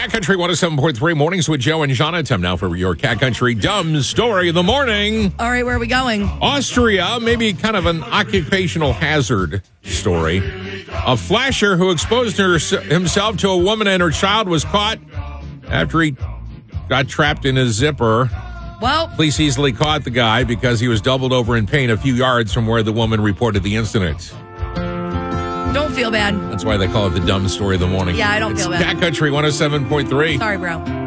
Cat Country 107.3 Mornings with Joe and Jonathan. Now for your Cat Country Dumb Story of the Morning. All right, where are we going? Austria, maybe kind of an occupational hazard story. A flasher who exposed himself to a woman and her child was caught after he got trapped in his zipper. Well, Police easily caught the guy because he was doubled over in pain a few yards from where the woman reported the incident. don't feel bad. That's why they call it the Dumb Story of the Morning. Yeah, I don't it's feel bad. Cat Country 107.3. Sorry, bro.